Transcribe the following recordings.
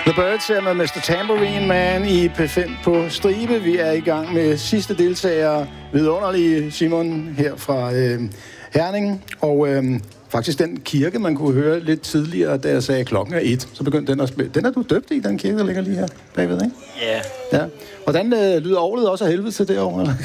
The Birds er med Mr. Tambourine Man i P5 på stribe. Vi er i gang med sidste deltager, vidunderlige Simon her fra Herning. Og faktisk den kirke, man kunne høre lidt tidligere, da jeg sagde klokken er 1, så begyndte den at spille. Den er du døbt i, den kirke, der ligger lige her bagved, ikke? Yeah. Ja. Hvordan lyder orglet også af helvede til derovre? Eller?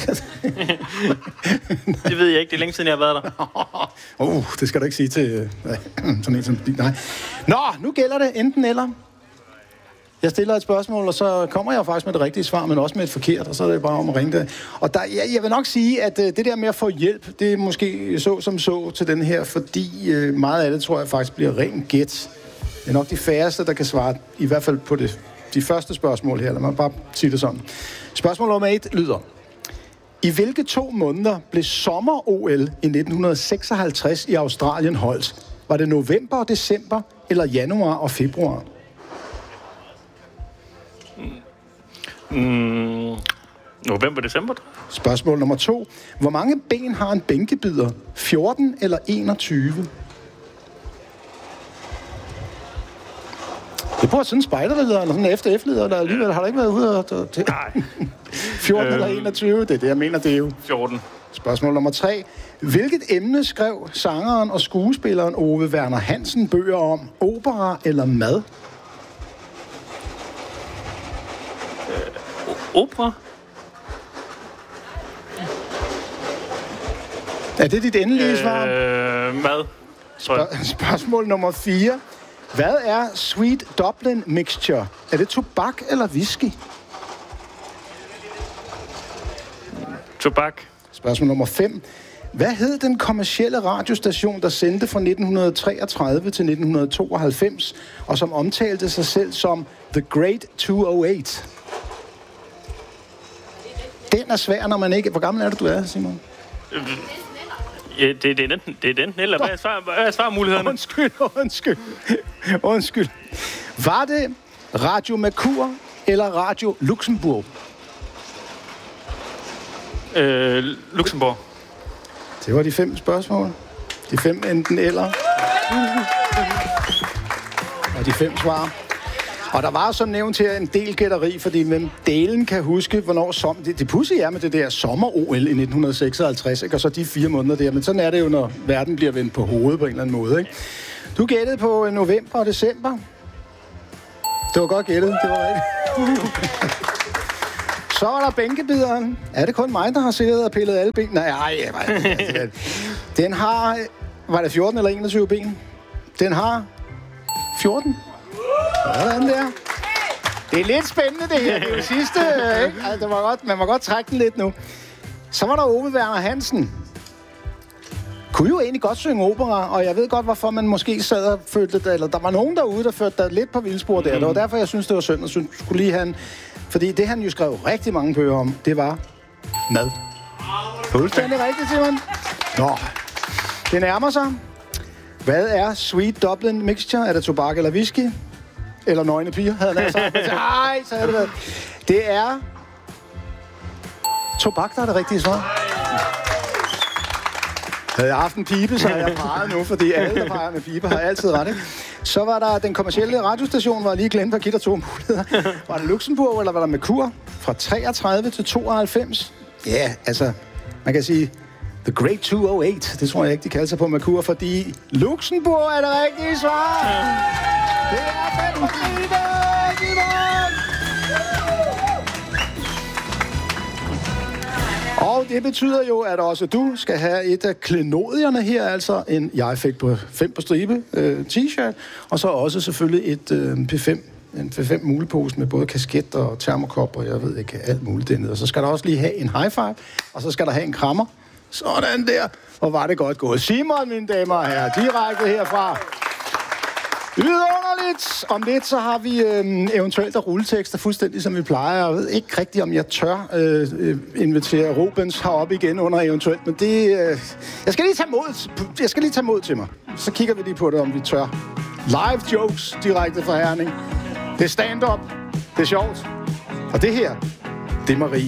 Det ved jeg ikke, det er længe siden, jeg har været der. Det skal du ikke sige til sådan en som din. Nej. Nå, nu gælder det enten eller. Jeg stiller et spørgsmål, og så kommer jeg faktisk med det rigtige svar, men også med et forkert, og så er det bare om at ringe det. Og jeg vil nok sige, at det der med at få hjælp, det er måske så til den her, fordi meget af det, tror jeg, faktisk bliver ren gæt. Det er nok de færreste, der kan svare, i hvert fald på de første spørgsmål her. Lad mig bare sige det sådan. Spørgsmål nummer 1 lyder: i hvilke 2 måneder blev sommer-OL i 1956 i Australien holdt? Var det november og december, eller januar og februar? November, december. Spørgsmål nummer 2. Hvor mange ben har en bænkebider? 14 eller 21? Det burde sådan en spejderleder, eller sådan en FDF-leder, der alligevel har der ikke været ude og... Nej. 14 eller 21, det er det, jeg mener, det er jo. 14. Spørgsmål nummer 3. Hvilket emne skrev sangeren og skuespilleren Ove Werner Hansen bøger om? Opera eller mad? Opera? Er det dit endelige svar? Mad. Spørgsmål nummer 4. Hvad er Sweet Dublin Mixture? Er det tobak eller whisky? Tobak. Spørgsmål nummer 5. Hvad hed den kommercielle radiostation, der sendte fra 1933 til 1992, og som omtalte sig selv som The Great 208? Den er svær, når man ikke... Hvor gammel er du er, Simon? Ja, det er den, eller hvad er svarmulighederne? Undskyld. Var det Radio Mercur eller Radio Luxembourg? Luxembourg. Det var de 5 spørgsmål. De 5 enten eller. Og de 5 svar. Og der var som nævnt her en del gætteri, fordi hvem delen kan huske, hvornår det pudsige er med det der sommer-OL i 1956, ikke? Og så de 4 måneder der. Men sådan er det jo, når verden bliver vendt på hovedet på en eller anden måde, ikke? Du gættede på november og december. Det var godt gættet, det var rigtigt. Så var der bænkebideren. Er det kun mig, der har siddet og pillet alle ben? Nej, den har... Var det 14 eller 21 ben? Den har 14. Sådan der. Det er lidt spændende, det her. Det er jo sidste, ikke? Altså, det var godt, man må godt trække den lidt nu. Så var der Ove Werner Hansen. Kunne jo egentlig godt synge opera, og jeg ved godt, hvorfor man måske sad og følte det, eller der var nogen derude, der førte der lidt på vildspor der. Det var derfor, jeg synes, det var synd, og skulle lige have fordi det, han jo skrev rigtig mange bøger om, det var mad. Fuldstændig rigtigt, Simon. Nå, det nærmer sig. Hvad er Sweet Dublin Mixture? Er det tobak eller whisky? Eller nøgne piger, havde han sagt. Nej, så havde det været. Det er tobak, der er det rigtige svar. Havde jeg haft en pibe, så har jeg peget nu, fordi alle, der peger med pibe, har altid ret, ikke? Så var der den kommercielle radiostation, hvor jeg lige glemte at give dig 2 muligheder. Var det Luxembourg, eller var der Mercur? Fra 33 til 92? Ja, altså, man kan sige... The Great 208, det tror jeg ikke, de kalder sig på Mercur, fordi Luxembourg er det rigtige svar. Det er den Og det betyder jo, at også du skal have et af klenodierne her, altså en jeg fik på 5 på stribe t-shirt, og så også selvfølgelig et en P5 mulepose med både kasket og termokop, og jeg ved ikke, alt muligt dernede. Og så skal der også lige have en high five, og så skal der have en krammer. Sådan der. Og var det godt gået. Simon, mine damer og herrer, direkte herfra. Vidunderligt. Om lidt, så har vi eventuelt der rulletekster, fuldstændig som vi plejer. Jeg ved ikke rigtigt, om jeg tør invitere Rubens herop igen under eventuelt, men det... Jeg skal lige tage mod til mig. Så kigger vi lige på det, om vi tør. Live jokes direkte fra Herning. Det er stand-up. Det er sjovt. Og det her, det er Marie.